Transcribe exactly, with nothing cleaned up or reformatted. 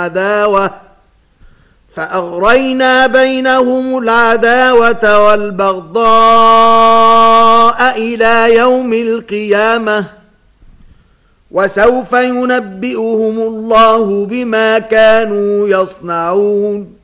عداوة فأغرينا بينهم العداوة والبغضاء إلى يوم القيامة وسوف ينبئهم الله بما كانوا يصنعون